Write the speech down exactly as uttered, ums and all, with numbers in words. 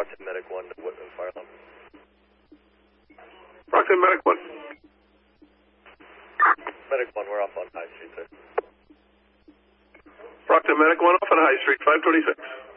Brockton Medic one to Whitman Fire Alarm. Brockton Medic one. Medic one, we're off on High Street, sir. Brockton Medic one off on High Street, five twenty-six.